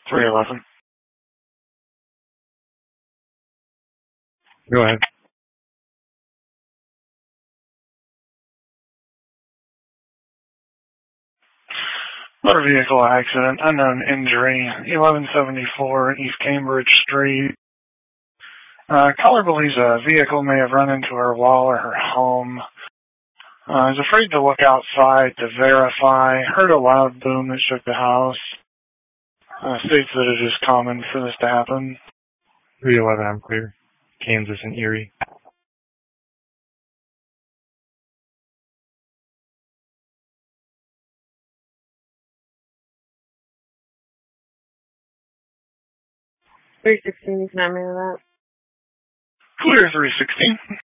311. Go ahead. Motor vehicle accident, unknown injury, 1174 East Cambridge Street. Caller believes a vehicle may have run into her wall or her home. Is afraid to look outside to verify. Heard a loud boom that shook the house. States that it is common for this to happen. 311, I'm clear. Kansas and Erie. $316, you can have me with that. Clear 316.